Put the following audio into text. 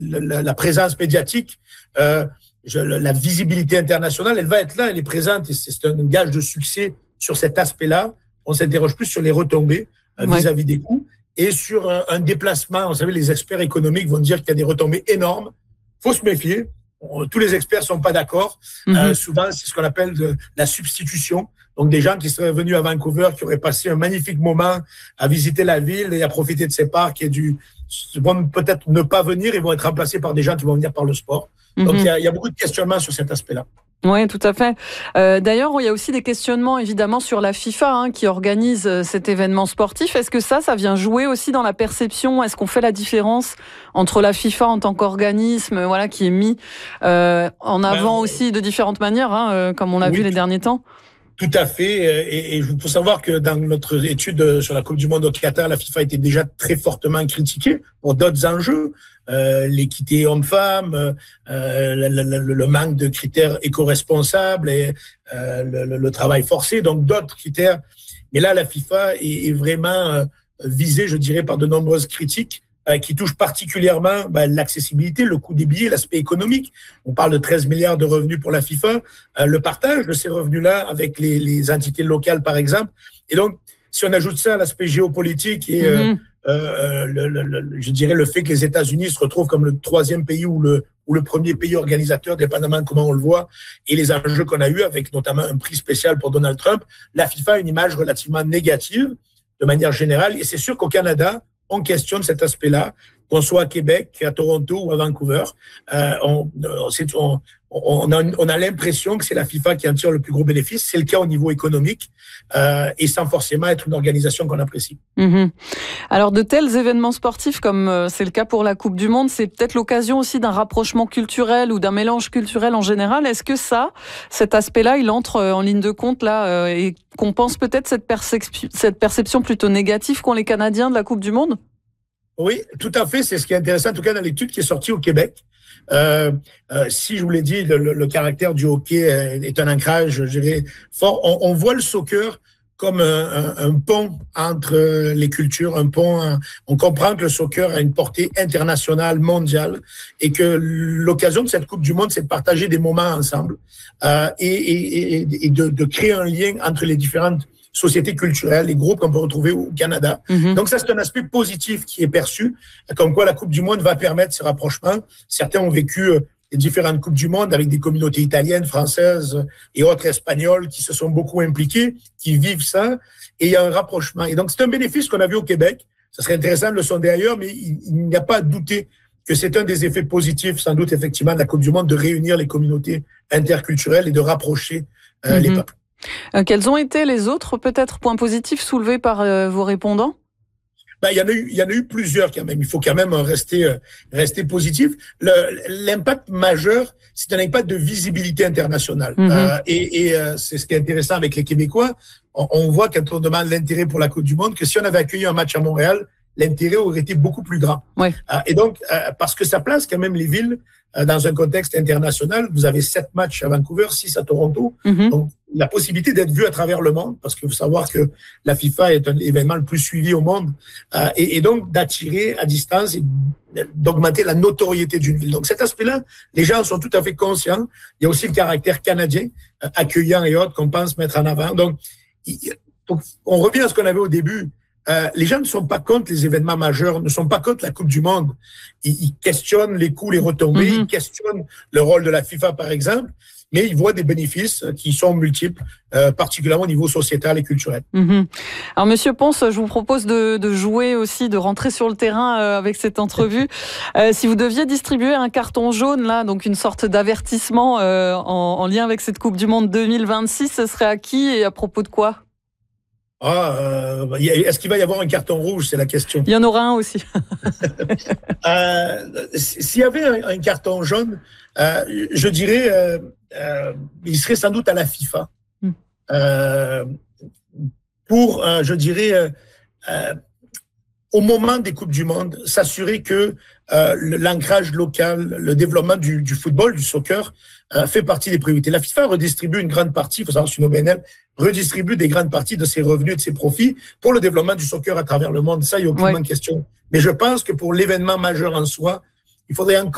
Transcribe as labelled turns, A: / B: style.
A: la présence médiatique, la visibilité internationale, elle va être là, elle est présente et c'est un gage de succès sur cet aspect-là. On s'interroge plus sur les retombées vis-à-vis des coûts et sur un déplacement. Vous savez, les experts économiques vont dire qu'il y a des retombées énormes. Faut se méfier. Tous les experts sont pas d'accord. Souvent, c'est ce qu'on appelle la substitution. Donc, des gens qui seraient venus à Vancouver, qui auraient passé un magnifique moment à visiter la ville et à profiter de ses parcs vont peut-être ne pas venir et vont être remplacés par des gens qui vont venir par le sport. Donc, il y a beaucoup de questionnements sur cet aspect-là.
B: Oui, tout à fait. D'ailleurs, il y a aussi des questionnements, évidemment, sur la FIFA qui organise cet événement sportif. Est-ce que ça vient jouer aussi dans la perception? Est-ce qu'on fait la différence entre la FIFA en tant qu'organisme qui est mis en avant aussi de différentes manières, comme on l'a vu les derniers temps?
A: Tout à fait. Et il faut savoir que dans notre étude sur la Coupe du Monde au Qatar, la FIFA était déjà très fortement critiquée pour d'autres enjeux. L'équité homme-femme, le manque de critères éco-responsables et le travail forcé, donc d'autres critères. Mais là, la FIFA est vraiment visée, je dirais, par de nombreuses critiques qui touchent particulièrement l'accessibilité, le coût des billets, l'aspect économique. On parle de 13 milliards de revenus pour la FIFA, le partage de ces revenus-là avec les entités locales, par exemple. Et donc, si on ajoute ça à l'aspect géopolitique et je dirais le fait que les États-Unis se retrouvent comme le troisième pays ou le premier pays organisateur, dépendamment de comment on le voit, et les enjeux qu'on a eus avec notamment un prix spécial pour Donald Trump, la FIFA a une image relativement négative de manière générale. Et c'est sûr qu'au Canada, on questionne cet aspect-là, qu'on soit à Québec, à Toronto ou à Vancouver. On a l'impression que c'est la FIFA qui en tire le plus gros bénéfice. C'est le cas au niveau économique et sans forcément être une organisation qu'on apprécie.
B: Alors, de tels événements sportifs, comme c'est le cas pour la Coupe du Monde, c'est peut-être l'occasion aussi d'un rapprochement culturel ou d'un mélange culturel en général. Est-ce que cet aspect-là, il entre en ligne de compte là et qu'on pense peut-être cette perception plutôt négative qu'ont les Canadiens de la Coupe du Monde?
A: Oui, tout à fait. C'est ce qui est intéressant, en tout cas dans l'étude qui est sortie au Québec. Si je vous l'ai dit, le caractère du hockey est un ancrage, je dirais, fort. On voit le soccer comme un pont entre les cultures, un pont. On comprend que le soccer a une portée internationale, mondiale, et que l'occasion de cette Coupe du Monde, c'est de partager des moments ensemble et de créer un lien entre les différentes sociétés culturelles, les groupes qu'on peut retrouver au Canada. Donc ça, c'est un aspect positif qui est perçu, comme quoi la Coupe du Monde va permettre ce rapprochement. Certains ont vécu les différentes Coupes du Monde avec des communautés italiennes, françaises et autres espagnoles qui se sont beaucoup impliquées, qui vivent ça, et il y a un rapprochement. Et donc c'est un bénéfice qu'on a vu au Québec. Ça serait intéressant de le sonder ailleurs, mais il n'y a pas à douter que c'est un des effets positifs, sans doute, effectivement, de la Coupe du Monde, de réunir les communautés interculturelles et de rapprocher les peuples.
B: Quels ont été les autres, peut-être, points positifs soulevés par vos répondants?
A: Il y en a eu plusieurs quand même. Il faut quand même rester positif. L'impact majeur, c'est un impact de visibilité internationale. C'est ce qui est intéressant avec les Québécois. On voit quand on demande l'intérêt pour la Coupe du Monde que si on avait accueilli un match à Montréal, l'intérêt aurait été beaucoup plus grand. Et donc, parce que ça place quand même les villes dans un contexte international. Vous avez 7 matchs à Vancouver, 6 à Toronto. Donc, la possibilité d'être vu à travers le monde, parce qu'il faut savoir que la FIFA est un événement le plus suivi au monde, et donc d'attirer à distance et d'augmenter la notoriété d'une ville. Donc, cet aspect-là, les gens sont tout à fait conscients. Il y a aussi le caractère canadien, accueillant et autres, qu'on pense mettre en avant. Donc, on revient à ce qu'on avait au début. Les gens ne sont pas contre les événements majeurs, ne sont pas contre la Coupe du Monde. Ils questionnent les coûts, les retombées, ils questionnent le rôle de la FIFA, par exemple, mais ils voient des bénéfices qui sont multiples, particulièrement au niveau sociétal et culturel.
B: Alors, Monsieur Ponce, je vous propose de jouer aussi, de rentrer sur le terrain avec cette entrevue. Si vous deviez distribuer un carton jaune, là, donc une sorte d'avertissement en lien avec cette Coupe du Monde 2026, ce serait à qui et à propos de quoi?
A: Est-ce qu'il va y avoir un carton rouge, c'est la question.
B: Il y en aura un aussi.
A: S'il y avait un carton jaune, je dirais, il serait sans doute à la FIFA. Pour, je dirais, au moment des Coupes du Monde, s'assurer que l'ancrage local, le développement du football, du soccer, fait partie des priorités. La FIFA redistribue une grande partie, il faut savoir que c'est une OBNL, redistribue des grandes parties de ses revenus et de ses profits pour le développement du soccer à travers le monde. Ça, il n'y a aucunement de question. Mais je pense que pour l'événement majeur en soi, il faudrait encore